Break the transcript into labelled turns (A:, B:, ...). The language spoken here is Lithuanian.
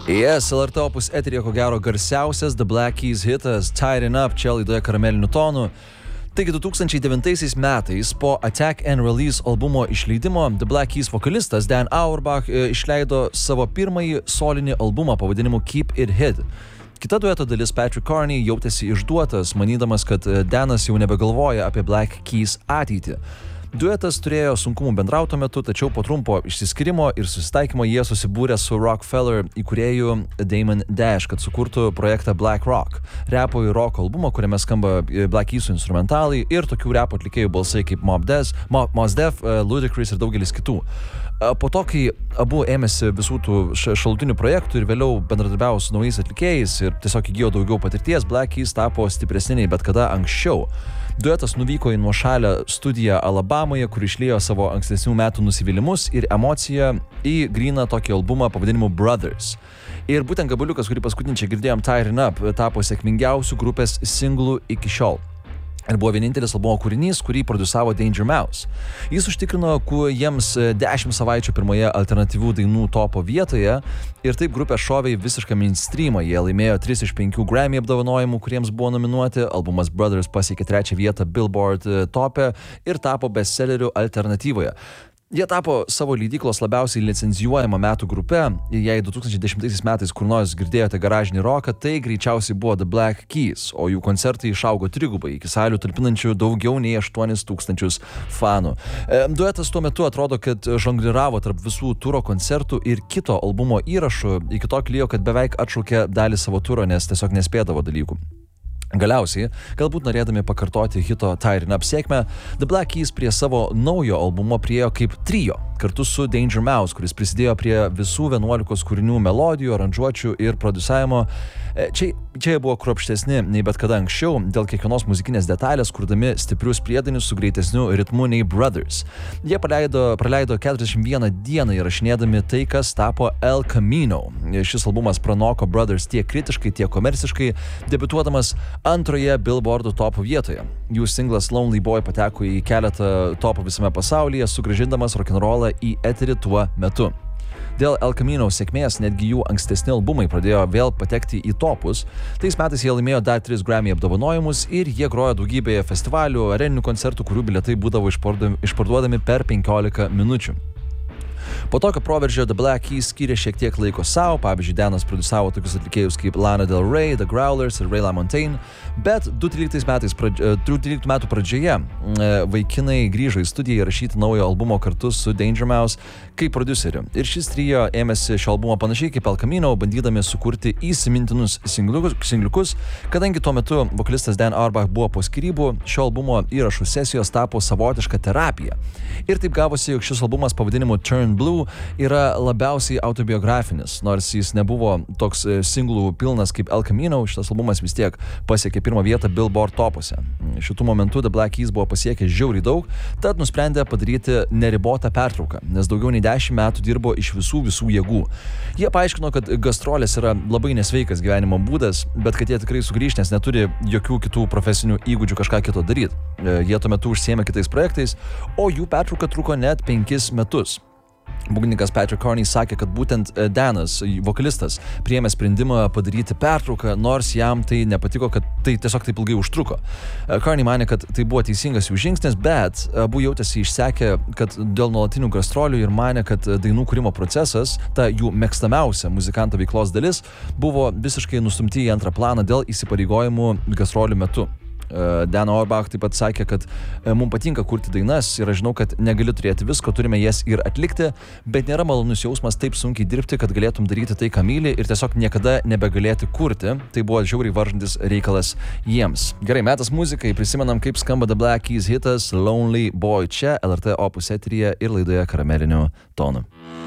A: Yes, LRT Opus eteryje ko gero garsiausias The Black Keys hitas Tighten Up čia laidoje karamelinių tonų. Taigi 2009 metais po Attack and Release albumo išleidimo The Black Keys vokalistas Dan Auerbach išleido savo pirmąjį solinį albumą pavadinimu Keep It Hid. Kita dueto dalis Patrick Carney jautėsi išduotas, manydamas, kad Danas jau nebegalvoja apie Black Keys ateitį. Duetas turėjo sunkumų bendrauto metu, tačiau po trumpo išsiskirimo ir susitaikymo jie susibūrė su Rockefeller įkūrėju Damon Dash, kad sukurtų projektą Black Rock, repo ir rock albumą, kuriame skamba Black Keysų instrumentalai ir tokių repo atlikėjų balsai kaip Mos Def, Ludacris ir daugelis kitų. Po to, kai abu ėmėsi visų tų šalutinių projektų ir vėliau bendradarbiavo su naujais atlikėjais ir tiesiog įgijo daugiau patirties, Black Keys tapo stipresniai bet kada anksčiau. Duetas nuvyko į nuošalę studiją Alabamoje, kur išliejo savo ankstesnių metų nusivylimus ir emociją į gryną tokį albumą pavadinimu Brothers. Ir būtent gabaliukas, kurį paskutinį čia girdėjom, Tighten Up, tapo sėkmingiausių grupės singlų iki šiol. Ir buvo vienintelis albumo kūrinys, kurį produsavo Danger Mouse. Jis užtikrino jiems 10 savaičių pirmoje alternatyvių dainų topo vietoje ir taip grupė šovė į visišką mainstreamą. Jie laimėjo 3 iš 5 Grammy apdovanojimų, kuriems buvo nominuoti. Albumas Brothers pasiekė 3 vietą Billboard tope ir tapo bestselleriu alternatyvoje. Jie tapo savo leidyklos labiausiai licencijuojama metų grupe. Jei 2010 metais kur nors girdėjote garažinį roką, tai greičiausiai buvo The Black Keys, o jų koncertai išaugo trigubai iki salių talpinančių daugiau nei 8,000 fanų. Duetas tuo metu atrodo, kad žongliravo tarp visų turo koncertų ir kito albumo įrašų, iki to klijo, kad beveik atšaukė dalį savo turo, nes tiesiog nespėdavo dalykų. Galiausiai, galbūt norėdami pakartoti hito Tighten Up sėkmę, The Black Keys prie savo naujo albumo priėjo kaip trio, kartu su Danger Mouse, kuris prisidėjo prie visų 11 kūrinių melodijų, aranžuočių ir produsavimo. Čia buvo kruopštesni nei bet kada anksčiau, dėl kiekvienos muzikinės detalės, kurdami stiprius priedainius su greitesniu ritmu nei Brothers. Jie praleido 41 dieną įrašinėdami tai, kas tapo El Camino. Šis albumas pranoko Brothers tiek kritiškai, tiek komerciškai, debiutuodamas antroje Billboard topo vietoje. Jų singlas Lonely Boy pateko į keletą topų visame pasaulyje, sugrąžindamas rock'n'rollą į eterį tuo metu. Dėl El Camino sėkmės netgi jų ankstesni albumai pradėjo vėl patekti į topus. Tais metais jie laimėjo dar 3 Grammy apdovanojimus ir jie grojo daugybėje festivalių, areninių koncertų, kurių bilietai būdavo išparduodami per 15 minučių. Po tokio proveržio The Black Keys skyrė šiek tiek laiko savo, pavyzdžiui, Danas produsavo tokius atlikėjus kaip Lana Del Rey, The Growlers ir Ray LaMontagne, bet 2013 metų pradžioje vaikinai grįžo į studiją įrašyti naujo albumo kartu su Danger Mouse kaip prodiuseriu. Ir šis trio ėmėsi šio albumo panašiai kaip El Camino, bandydami sukurti įsimintinus singliukus, kadangi tuo metu vokalistas Dan Auerbach buvo po skyrybų, šio albumo įrašų sesijos tapo savotiška terapija. Ir taip gavosi, jog šis albumas pavadinimu Turn Blue yra labiausiai autobiografinis, nors jis nebuvo toks singlų pilnas kaip El Camino, šitas albumas vis tiek pasiekė pirmą vietą Billboard topuose. Šitų momentų The Black Keys buvo pasiekę žiauriai daug, tad nusprendė padaryti neribotą pertrauką, nes daugiau nei 10 metų dirbo iš visų jėgų. Jie paaiškino, kad gastrolės yra labai nesveikas gyvenimo būdas, bet kad jie tikrai sugrįš, nes neturi jokių kitų profesinių įgūdžių kažką kito daryti. Jie tuo metu užsiėmė kitais projektais, o jų pertrauka truko net 5 metus. Būgnininkas Patrick Carney sakė, kad būtent Danas, vokalistas, priėmė sprendimą padaryti pertrauką, nors jam tai nepatiko, kad tai tiesiog taip ilgai užtruko. Carney manė, kad tai buvo teisingas jų žingsnis, bet abu jautėsi išsekę, kad dėl nuolatinių gastrolių ir manė, kad dainų kūrimo procesas, ta jų mėgstamiausia muzikanto veiklos dalis, buvo visiškai nustumti į antrą planą dėl įsipareigojimų gastrolių metu. Dan Auerbach taip pat sakė, kad mums patinka kurti dainas ir aš žinau, kad negali turėti visko, turime jas ir atlikti, bet nėra malonus jausmas taip sunkiai dirbti, kad galėtum daryti tai, ką myli ir tiesiog niekada nebegalėti kurti. Tai buvo žiauriai varžantis reikalas jiems. Gerai, metas muzikai, prisimenam, kaip skamba The Black Keys hitas Lonely Boy čia LRT Opus eteryje ir laidoje karamelinių tonų.